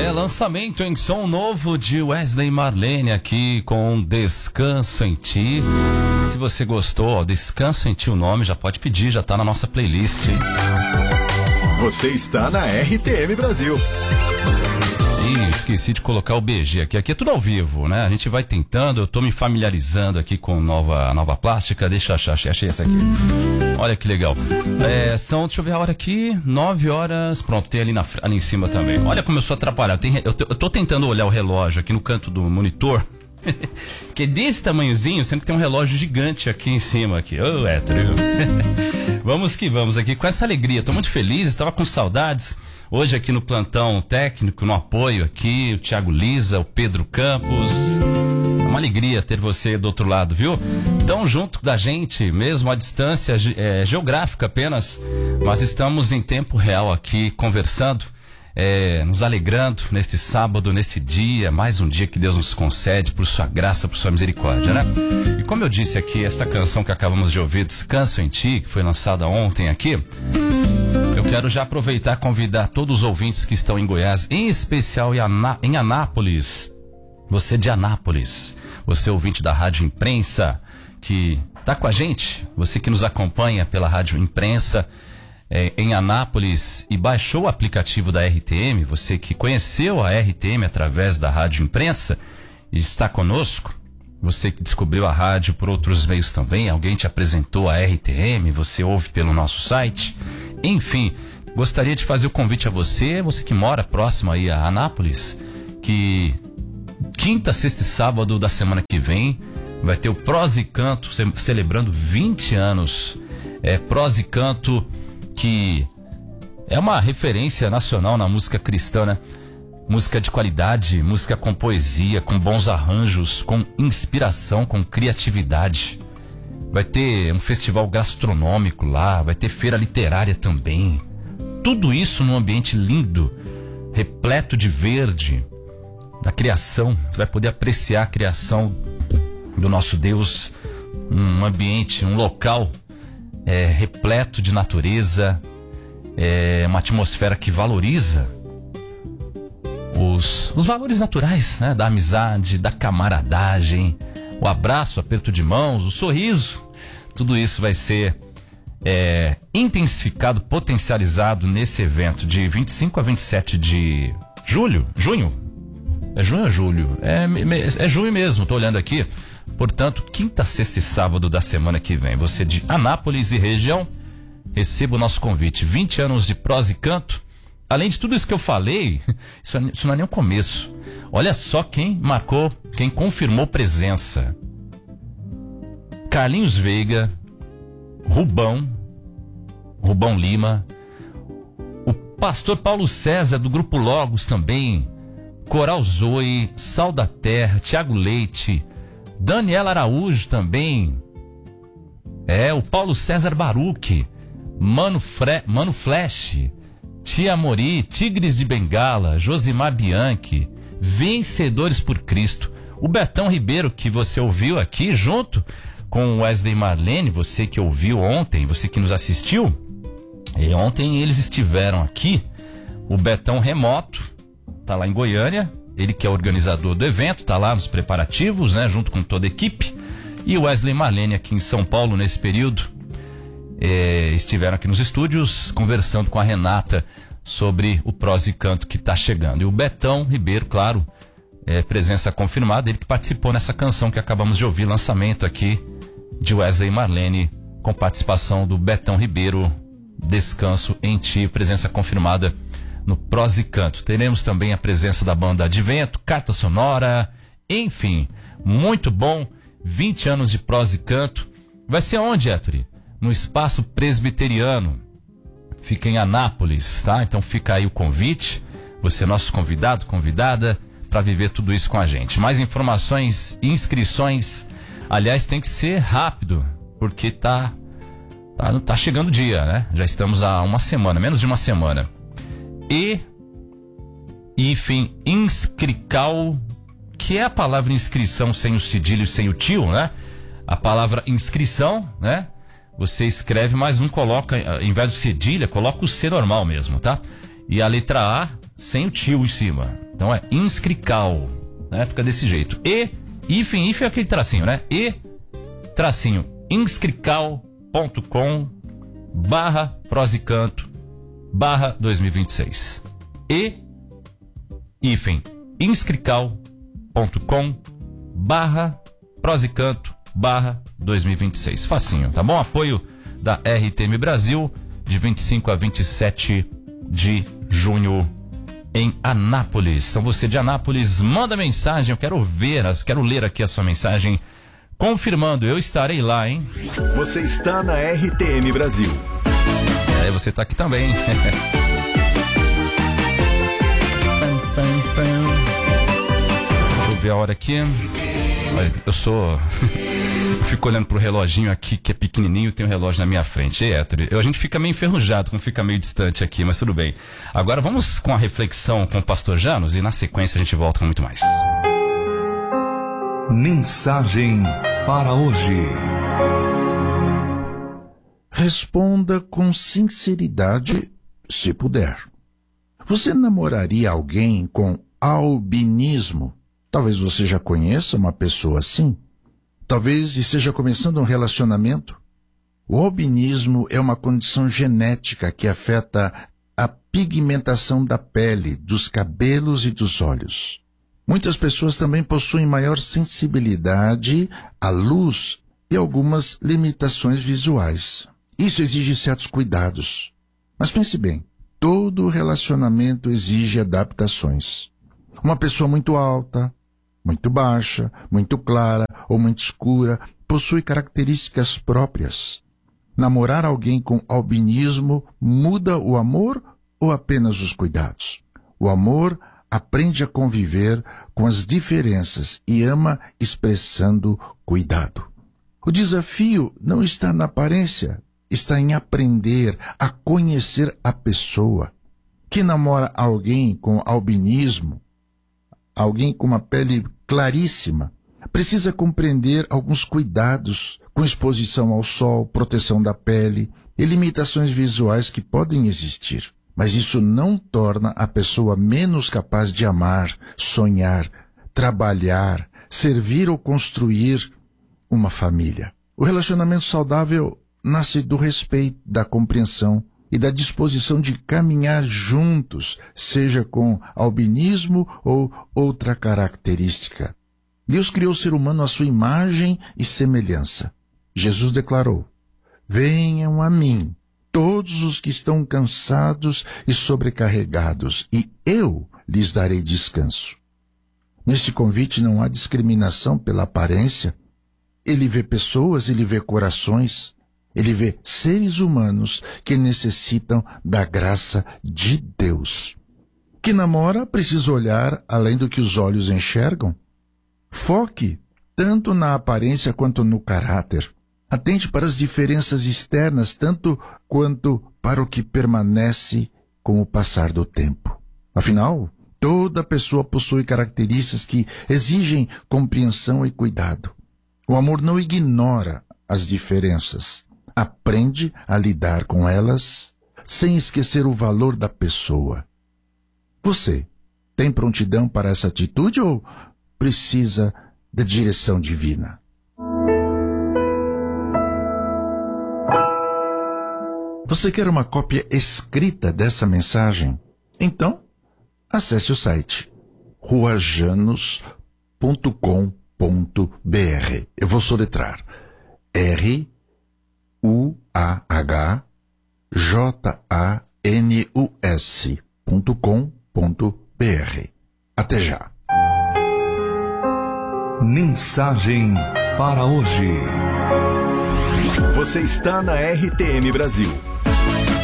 Lançamento em som novo de Wesley Marlene aqui com Descanso em Ti. Se você gostou, ó, Descanso em Ti o nome, já pode pedir, já tá na nossa playlist, hein? Você está na RTM Brasil. Ih, esqueci de colocar o BG aqui. Aqui é tudo ao vivo, né? A gente vai tentando, eu tô me familiarizando aqui com nova plástica. Deixa eu achar, achei essa aqui. Olha que legal. Deixa eu ver a hora aqui, 9 horas. Pronto, tem ali em cima também. Olha como eu sou atrapalhado. Eu tô tentando olhar o relógio aqui no canto do monitor. Que é desse tamanhozinho, sendo que tem um relógio gigante aqui em cima. Ô, hétero. Vamos que vamos aqui com essa alegria. Tô muito feliz, estava com saudades. Hoje aqui no plantão técnico, no apoio aqui, o Thiago Lisa, o Pedro Campos. É uma alegria ter você do outro lado, viu? Tão junto da gente, mesmo à distância geográfica apenas, mas estamos em tempo real aqui conversando, nos alegrando neste sábado, neste dia, mais um dia que Deus nos concede por sua graça, por sua misericórdia, né? E como eu disse aqui, esta canção que acabamos de ouvir, Descanso em Ti, que foi lançada ontem aqui, eu quero já aproveitar e convidar todos os ouvintes que estão em Goiás, em especial em Anápolis. Você de Anápolis, você ouvinte da Rádio Imprensa, que está com a gente, você que nos acompanha pela Rádio Imprensa em Anápolis e baixou o aplicativo da RTM, você que conheceu a RTM através da Rádio Imprensa e está conosco, você que descobriu a rádio por outros meios também, alguém te apresentou a RTM, você ouve pelo nosso site. Enfim, gostaria de fazer o convite a você que mora próximo aí a Anápolis, que quinta, sexta e sábado da semana que vem vai ter o Prosa e Canto celebrando 20 anos. Prosa e Canto, que é uma referência nacional na música cristã, né? Música de qualidade, música com poesia, com bons arranjos, com inspiração, com criatividade. Vai ter um festival gastronômico lá, vai ter feira literária também. Tudo isso num ambiente lindo, repleto de verde, da criação. Você vai poder apreciar a criação do nosso Deus, um ambiente, um local repleto de natureza, uma atmosfera que valoriza os valores naturais, né? Da amizade, da camaradagem, o abraço, o aperto de mãos, o sorriso. Tudo isso vai ser intensificado, potencializado nesse evento de 25 a 27 de junho? É junho ou julho? É junho mesmo, tô olhando aqui. Portanto, quinta, sexta e sábado da semana que vem. Você de Anápolis e região, receba o nosso convite. 20 anos de Prosa e Canto. Além de tudo isso que eu falei, isso não é nem o começo. Olha só quem marcou, quem confirmou presença. Carlinhos Veiga, Rubão Lima, o pastor Paulo César do Grupo Logos também, Coral Zoe, Sal da Terra, Tiago Leite, Daniela Araújo também, o Paulo César Baruque, Mano Flash, Tia Mori, Tigres de Bengala, Josimar Bianchi, Vencedores por Cristo, o Betão Ribeiro, que você ouviu aqui junto com Wesley Marlene, você que ouviu ontem, você que nos assistiu, e ontem eles estiveram aqui, o Betão remoto, tá lá em Goiânia, ele que é organizador do evento, tá lá nos preparativos, né, junto com toda a equipe, e o Wesley Marlene aqui em São Paulo nesse período, estiveram aqui nos estúdios conversando com a Renata sobre o Prosa e Canto que tá chegando. E o Betão Ribeiro, claro, presença confirmada, ele que participou nessa canção que acabamos de ouvir, lançamento aqui de Wesley Marlene, com participação do Betão Ribeiro, Descanso em Ti, presença confirmada no Prosa e Canto. Teremos também a presença da banda Advento, Carta Sonora, enfim, muito bom, 20 anos de Prosa e Canto. Vai ser onde, Héctor? No Espaço Presbiteriano, fica em Anápolis, tá? Então fica aí o convite, você é nosso convidado, convidada, para viver tudo isso com a gente. Mais informações, inscrições, aliás, tem que ser rápido, porque tá chegando o dia, né? Já estamos há uma semana, menos de uma semana. E enfim, inscrical, que é a palavra inscrição sem o cedilho e sem o tio, né? A palavra inscrição, né? Você escreve, mas não coloca, em vez do cedilha, coloca o C normal mesmo, tá? E a letra A sem o tio em cima. Então é Inscrical, né? Fica desse jeito. hífen é aquele tracinho, né? inscrical.com/prosicanto/2026. inscrical.com/prosicanto/2026. Facinho, tá bom? Apoio da RTM Brasil, de 25 a 27 de junho em Anápolis. Então você de Anápolis, manda mensagem, eu quero ler aqui a sua mensagem, confirmando, eu estarei lá, hein? Você está na RTM Brasil. Aí você tá aqui também. Deixa eu ver a hora aqui. Eu fico olhando pro reloginho aqui, que é pequenininho, tem um relógio na minha frente. A gente fica meio enferrujado quando fica meio distante aqui, mas tudo bem. Agora vamos com a reflexão com o pastor Janos e na sequência a gente volta com muito mais. Mensagem para hoje. Responda com sinceridade, se puder. Você namoraria alguém com albinismo? Talvez você já conheça uma pessoa assim. Talvez esteja começando um relacionamento. O albinismo é uma condição genética que afeta a pigmentação da pele, dos cabelos e dos olhos. Muitas pessoas também possuem maior sensibilidade à luz e algumas limitações visuais. Isso exige certos cuidados. Mas pense bem, todo relacionamento exige adaptações. Uma pessoa muito alta, muito baixa, muito clara ou muito escura possui características próprias. Namorar alguém com albinismo muda o amor ou apenas os cuidados? O amor aprende a conviver com as diferenças e ama expressando cuidado. O desafio não está na aparência, está em aprender a conhecer a pessoa. Quem namora alguém com albinismo, alguém com uma pele claríssima, precisa compreender alguns cuidados com exposição ao sol, proteção da pele e limitações visuais que podem existir. Mas isso não torna a pessoa menos capaz de amar, sonhar, trabalhar, servir ou construir uma família. O relacionamento saudável nasce do respeito, da compreensão e da disposição de caminhar juntos, seja com albinismo ou outra característica. Deus criou o ser humano à sua imagem e semelhança. Jesus declarou: venham a mim, todos os que estão cansados e sobrecarregados, e eu lhes darei descanso. Neste convite não há discriminação pela aparência. Ele vê pessoas, ele vê corações, ele vê seres humanos que necessitam da graça de Deus. Quem namora precisa olhar além do que os olhos enxergam. Foque tanto na aparência quanto no caráter. Atente para as diferenças externas tanto quanto para o que permanece com o passar do tempo. Afinal, toda pessoa possui características que exigem compreensão e cuidado. O amor não ignora as diferenças. Aprende a lidar com elas sem esquecer o valor da pessoa. Você tem prontidão para essa atitude ou precisa da direção divina? Você quer uma cópia escrita dessa mensagem? Então, acesse o site ruajanus.com.br. Eu vou soletrar ruajanus.com.br. Até já. Mensagem para hoje. Você está na RTM Brasil.